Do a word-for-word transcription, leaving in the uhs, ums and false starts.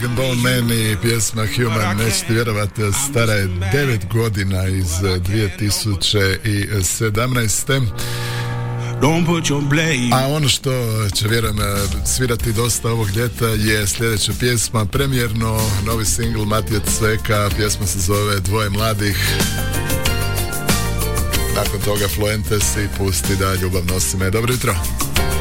Rag and Bone Man i pjesma Human, nećete vjerovati, stara je devet godina, iz dvije tisuće sedamnaeste. A ono što će, vjerujem, svirati dosta ovog ljeta je sljedeća pjesma, premijerno novi singl Matije Cveka, pjesma se zove Dvoje mladih. Nakon toga Fluentes i Pusti da ljubav nosi me. Dobro jutro.